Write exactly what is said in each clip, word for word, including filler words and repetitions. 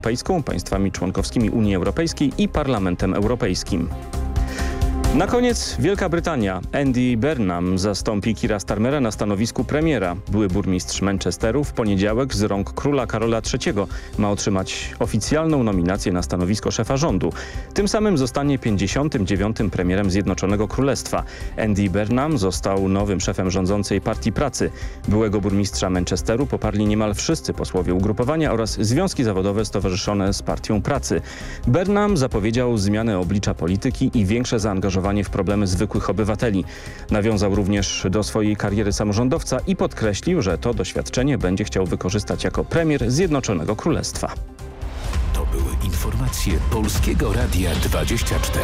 Europejską, państwami członkowskimi Unii Europejskiej i Parlamentem Europejskim. Na koniec Wielka Brytania. Andy Burnham zastąpi Keira Starmera na stanowisku premiera. Były burmistrz Manchesteru w poniedziałek z rąk króla Karola trzeciego ma otrzymać oficjalną nominację na stanowisko szefa rządu. Tym samym zostanie pięćdziesiątym dziewiątym premierem Zjednoczonego Królestwa. Andy Burnham został nowym szefem rządzącej Partii Pracy. Byłego burmistrza Manchesteru poparli niemal wszyscy posłowie ugrupowania oraz związki zawodowe stowarzyszone z Partią Pracy. Burnham zapowiedział zmianę oblicza polityki i większe zaangażowanie w problemy zwykłych obywateli. Nawiązał również do swojej kariery samorządowca i podkreślił, że to doświadczenie będzie chciał wykorzystać jako premier Zjednoczonego Królestwa. To były informacje Polskiego Radia dwadzieścia cztery.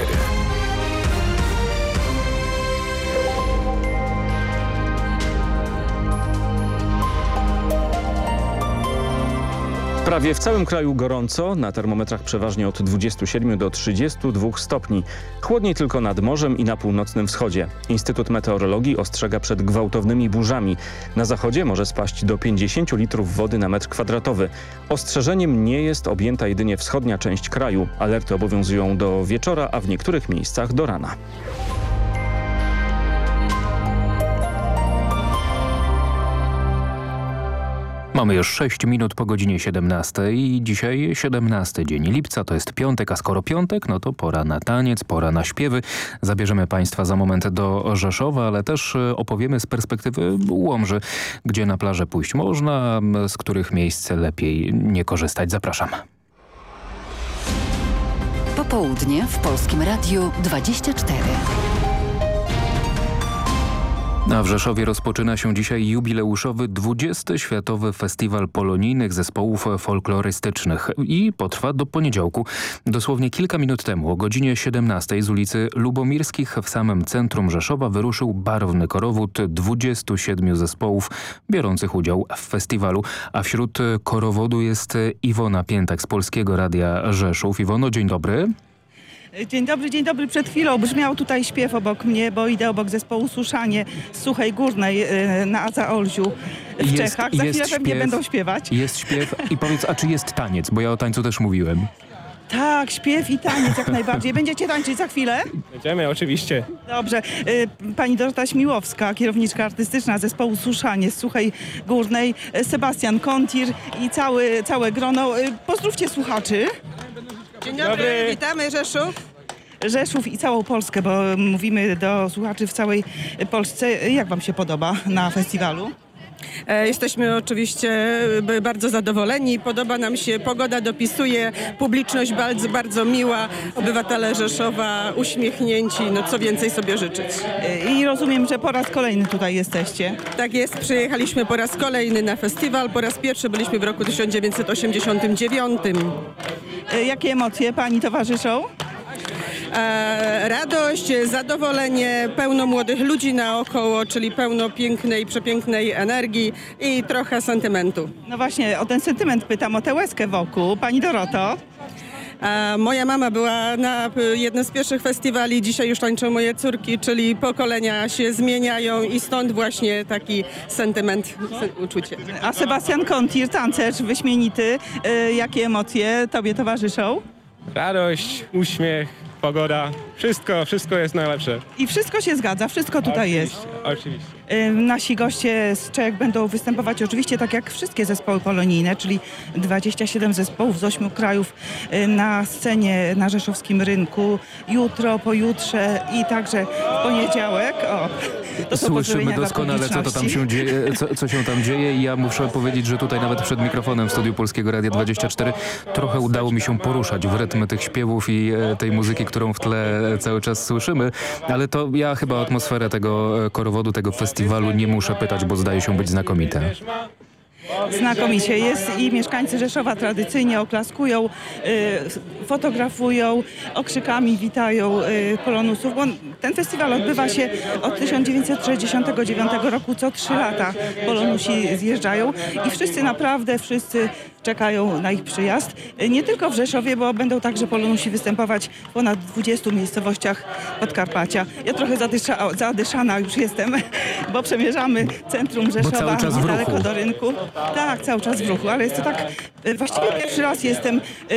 Prawie w całym kraju gorąco, na termometrach przeważnie od dwudziestu siedmiu do trzydziestu dwóch stopni. Chłodniej tylko nad morzem i na północnym wschodzie. Instytut Meteorologii ostrzega przed gwałtownymi burzami. Na zachodzie może spaść do pięćdziesięciu litrów wody na metr kwadratowy. Ostrzeżeniem nie jest objęta jedynie wschodnia część kraju. Alerty obowiązują do wieczora, a w niektórych miejscach do rana. Mamy już sześć minut po godzinie siedemnastej i dzisiaj siedemnasty dzień lipca, to jest piątek, a skoro piątek, no to pora na taniec, pora na śpiewy. Zabierzemy Państwa za moment do Rzeszowa, ale też opowiemy z perspektywy Łomży, gdzie na plażę pójść można, z których miejsc lepiej nie korzystać. Zapraszam. Popołudnie w Polskim Radiu dwadzieścia cztery. A w Rzeszowie rozpoczyna się dzisiaj jubileuszowy dwudziesty Światowy Festiwal Polonijnych Zespołów Folklorystycznych i potrwa do poniedziałku. Dosłownie kilka minut temu o godzinie siedemnastej z ulicy Lubomirskich w samym centrum Rzeszowa wyruszył barwny korowód dwudziestu siedmiu zespołów biorących udział w festiwalu. A wśród korowodu jest Iwona Piętak z Polskiego Radia Rzeszów. Iwono, dzień dobry. Dzień dobry, dzień dobry. Przed chwilą brzmiał tutaj śpiew obok mnie, bo idę obok zespołu Suszanie z Suchej Górnej na Zaolziu w jest, Czechach. Za chwilę pewnie będą śpiewać. Jest śpiew i powiedz, a czy jest taniec? Bo ja o tańcu też mówiłem. Tak, śpiew i taniec jak najbardziej. Będziecie tańczyć za chwilę? Będziemy, oczywiście. Dobrze. Pani Dorota Śmiłowska, kierowniczka artystyczna zespołu Suszanie z Suchej Górnej, Sebastian Kontir i całe, całe grono. Pozdrówcie słuchaczy. Dzień dobry, dobry. Witamy Rzeszów. Rzeszów i całą Polskę, bo mówimy do słuchaczy w całej Polsce. Jak wam się podoba na festiwalu? E, jesteśmy oczywiście bardzo zadowoleni. Podoba nam się, pogoda dopisuje, publiczność bardzo, bardzo miła, obywatele Rzeszowa uśmiechnięci, no co więcej sobie życzyć. I rozumiem, że po raz kolejny tutaj jesteście. Tak jest, przyjechaliśmy po raz kolejny na festiwal. Po raz pierwszy byliśmy w roku tysiąc dziewięćset osiemdziesiątym dziewiątym. E, jakie emocje pani towarzyszą? E, radość, zadowolenie, pełno młodych ludzi naokoło, czyli pełno pięknej, przepięknej energii i trochę sentymentu. No właśnie, o ten sentyment pytam, o tę łezkę wokół. Pani Doroto? A moja mama była na jednym z pierwszych festiwali, dzisiaj już tańczą moje córki, czyli pokolenia się zmieniają i stąd właśnie taki sentyment, uczucie. A Sebastian Kontir, tancerz wyśmienity, y, jakie emocje tobie towarzyszą? Radość, uśmiech, pogoda, wszystko, wszystko jest najlepsze. I wszystko się zgadza, wszystko tutaj oczywiście, jest. Oczywiście. Y, nasi goście z Czech będą występować oczywiście tak jak wszystkie zespoły polonijne, czyli dwadzieścia siedem zespołów z ośmiu krajów y, na scenie na rzeszowskim rynku. Jutro, pojutrze i także w poniedziałek. O, to Słyszymy doskonale, co to tam się dzieje, co, co się tam dzieje i ja muszę powiedzieć, że tutaj nawet przed mikrofonem w studiu Polskiego Radia dwadzieścia cztery trochę udało mi się poruszać w rytm tych śpiewów i e, tej muzyki, którą w tle cały czas słyszymy, ale to ja chyba o atmosferę tego korowodu, tego festiwalu nie muszę pytać, bo zdaje się być znakomite. Znakomicie jest i mieszkańcy Rzeszowa tradycyjnie oklaskują, y, fotografują, okrzykami witają y, polonusów. Bo ten festiwal odbywa się od tysiąc dziewięćset sześćdziesiątego dziewiątego roku, co trzy lata polonusi zjeżdżają i wszyscy, naprawdę wszyscy czekają na ich przyjazd. Nie tylko w Rzeszowie, bo będą także polonusi występować w ponad dwudziestu miejscowościach Podkarpacia. Ja trochę zadysza, zadyszana już jestem, bo przemierzamy centrum Rzeszowa cały czas w niedaleko ruchu. do rynku. Tak, cały czas w ruchu, ale jest to tak, właściwie pierwszy raz jestem